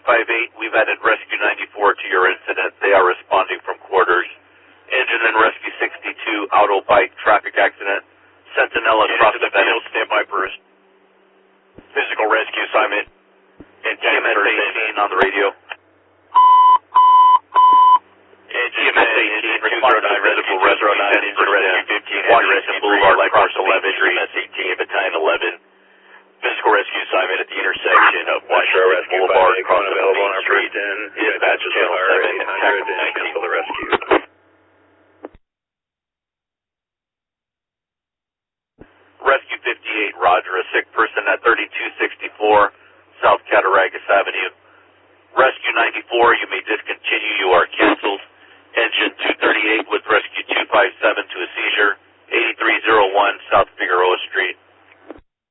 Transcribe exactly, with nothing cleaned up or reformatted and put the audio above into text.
five eight, we've added Rescue ninety-four to your incident. They are responding from quarters. Engine and Rescue sixty-two, auto bike traffic accident. Sentinel across the field, stand by for physical rescue assignment. And T M S eighteen on the radio. T M S eighteen, responding to physical rescue, Engine Rescue fifteen, Washington Boulevard, across eleven, T M S eighteen, Battalion eleven. Physical rescue assignment at the intersection of Washington Boulevard, across the Main Street. Dispatch channel seven, attack nineteen for the rescue. Rescue fifty-eight, roger. A sick person at thirty-two sixty-four South Cattaraugus Avenue. Rescue ninety-four, you may discontinue. You are canceled. Engine two thirty-eight with Rescue two fifty-seven to a seizure. eighty-three oh one South Figueroa Street.